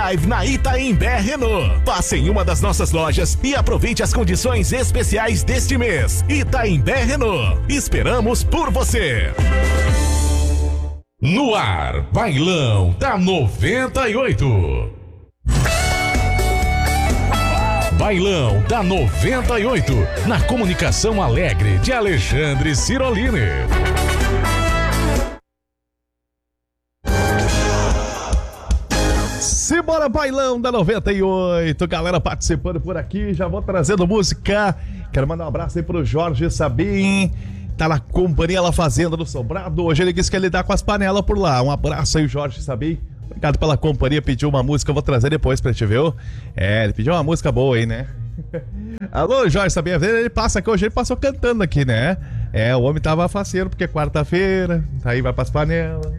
Drive na Itaimbé Renault. Passe em uma das nossas lojas e aproveite as condições especiais deste mês. Itaimbé Renault. Esperamos por você. No ar, Bailão da 98. Bailão da 98, na comunicação alegre de Alexandre Cirolini. Simbora, Bailão da 98, galera participando por aqui, já vou trazendo música. Quero mandar um abraço aí pro Jorge Sabim, tá na companhia La Fazenda do Sobrado. Hoje ele disse que ele dá com as panelas por lá. Um abraço aí, Jorge Sabim. Obrigado pela companhia, pediu uma música, eu vou trazer depois pra te ver. Ele pediu uma música boa aí, né? Alô, Jorge Sabim, ele passa aqui hoje, ele passou cantando aqui, né? O homem tava faceiro, porque é quarta-feira, aí vai pras panelas.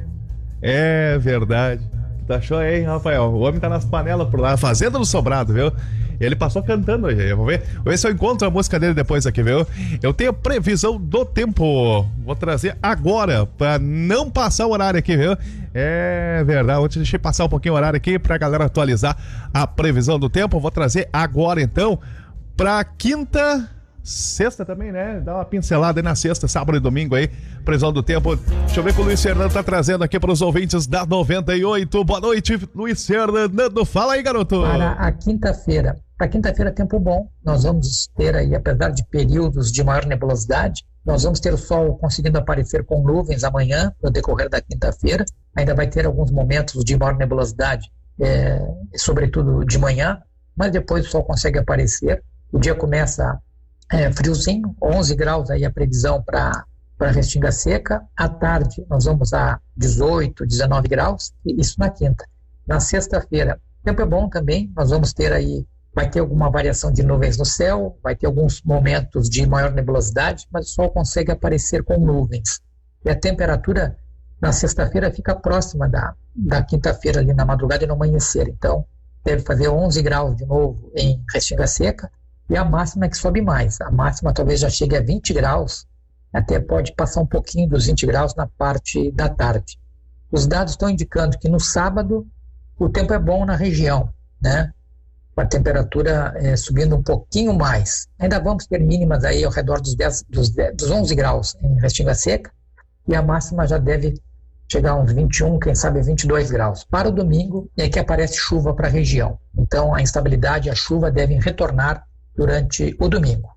É verdade. Tá achou aí, Rafael? O homem tá nas panelas por lá, Fazenda do Sobrado, viu? Ele passou cantando hoje. Vamos ver se eu encontro a música dele depois aqui, viu? Eu tenho previsão do tempo. Vou trazer agora, pra não passar o horário aqui, viu? É verdade. Ontem deixei passar um pouquinho o horário aqui pra galera atualizar a previsão do tempo. Vou trazer agora, então, pra quinta... Sexta também, né? Dá uma pincelada aí na sexta, sábado e domingo aí, previsão do tempo. Deixa eu ver o que o Luiz Fernando tá trazendo aqui para os ouvintes da 98. Boa noite, Luiz Fernando. Fala aí, garoto. Para a quinta-feira. Para quinta-feira, tempo bom. Nós vamos ter aí, apesar de períodos de maior nebulosidade, nós vamos ter o sol conseguindo aparecer com nuvens amanhã, no decorrer da quinta-feira. Ainda vai ter alguns momentos de maior nebulosidade, sobretudo de manhã, mas depois o sol consegue aparecer. O dia começa friozinho, 11 graus aí a previsão para Restinga Seca. À tarde nós vamos a 18, 19 graus, isso na quinta. Na sexta-feira, o tempo é bom também, nós vamos ter aí, vai ter alguma variação de nuvens no céu, vai ter alguns momentos de maior nebulosidade, mas o sol consegue aparecer com nuvens. E a temperatura na sexta-feira fica próxima da quinta-feira ali na madrugada e no amanhecer, então deve fazer 11 graus de novo em Restinga Seca. E a máxima é que sobe mais. A máxima talvez já chegue a 20 graus, até pode passar um pouquinho dos 20 graus na parte da tarde. Os dados estão indicando que no sábado o tempo é bom na região, né? Com a temperatura subindo um pouquinho mais. Ainda vamos ter mínimas aí ao redor dos 11 graus em Restinga Seca, e a máxima já deve chegar a uns 21, quem sabe 22 graus. Para o domingo é que aparece chuva para a região. Então a instabilidade e a chuva devem retornar durante o domingo.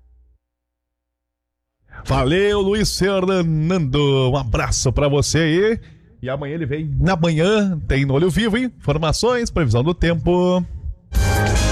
Valeu, Luiz Fernando. Um abraço pra você aí. E amanhã ele vem na manhã, tem no Olho Vivo, hein? Informações, previsão do tempo.